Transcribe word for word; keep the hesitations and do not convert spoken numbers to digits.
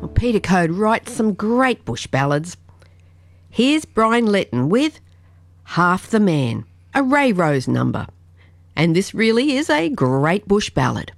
Peter Code writes some great bush ballads. Here's Brian Letton with Half the Man, a Ray Rose number. And this really is a great bush ballad.